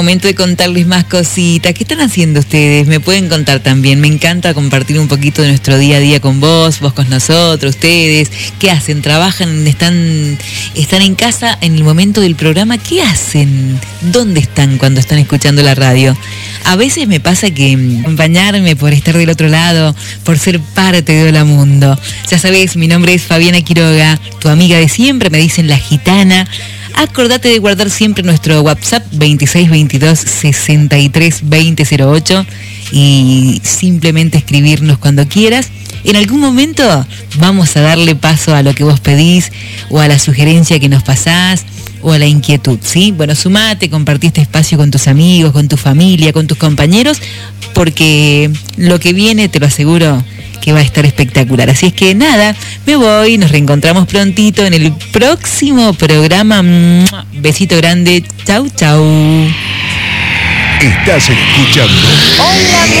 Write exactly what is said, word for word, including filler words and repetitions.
Momento de contarles más cositas. ¿Qué están haciendo ustedes? Me pueden contar también. Me encanta compartir un poquito de nuestro día a día con vos, vos con nosotros, ustedes. ¿Qué hacen? ¿Trabajan? ¿Están, están en casa en el momento del programa? ¿Qué hacen? ¿Dónde están cuando están escuchando la radio? A veces me pasa que acompañarme por estar del otro lado, por ser parte de Hola Mundo. Ya sabés, mi nombre es Fabiana Quiroga, tu amiga de siempre, me dicen La Gitana. Acordate de guardar siempre nuestro WhatsApp veintiséis veintidós sesenta y tres veinte cero ocho y simplemente escribirnos cuando quieras. En algún momento vamos a darle paso a lo que vos pedís o a la sugerencia que nos pasás o a la inquietud, ¿sí? Bueno, sumate, compartí este espacio con tus amigos, con tu familia, con tus compañeros, porque lo que viene, te lo aseguro, que va a estar espectacular. Así es que nada, me voy, nos reencontramos prontito en el próximo programa. Besito grande, chau, chau. Estás escuchando Hola